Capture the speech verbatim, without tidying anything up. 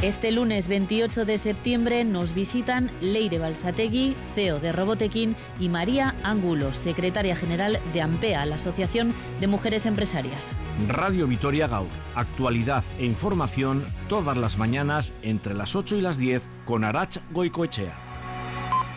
Este lunes veintiocho de septiembre nos visitan Leire Balsategui, C E O de Robotequín, y María Ángulo, secretaria general de AMPEA, la Asociación de Mujeres Empresarias. Radio Vitoria Gaur, actualidad e información todas las mañanas entre las ocho y las diez con Arach Goicoechea.